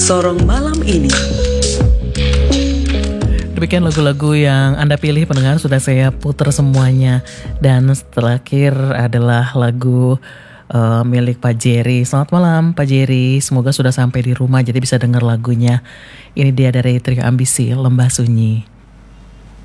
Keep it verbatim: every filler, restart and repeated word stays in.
Sorong malam ini. Demikian lagu-lagu yang Anda pilih pendengar sudah saya putar semuanya. Dan terakhir adalah lagu uh, milik Pak Jerry. Selamat malam Pak Jerry, semoga sudah sampai di rumah jadi bisa dengar lagunya. Ini dia dari Trio Ambisi, Lembah Sunyi.